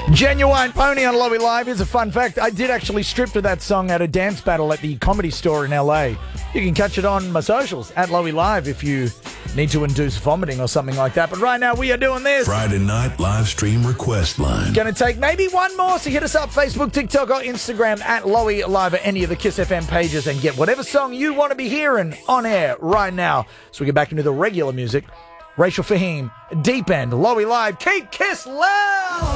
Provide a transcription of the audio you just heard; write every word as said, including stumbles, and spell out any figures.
Genuine Pony on Lowy Live. Here's a fun fact. I did actually strip to that song at a dance battle at the Comedy Store in L A. You can catch it on my socials at Lowy Live if you need to induce vomiting or something like that. But right now we are doing this. Friday night live stream request line. Going to take maybe one more, so hit us up, Facebook, TikTok or Instagram at Lowy Live or any of the Kiss F M pages and get whatever song you want to be hearing on air right now. So we get back into the regular music. Rachel Fahim, Deep End, Lowy Live, keep Kiss loud!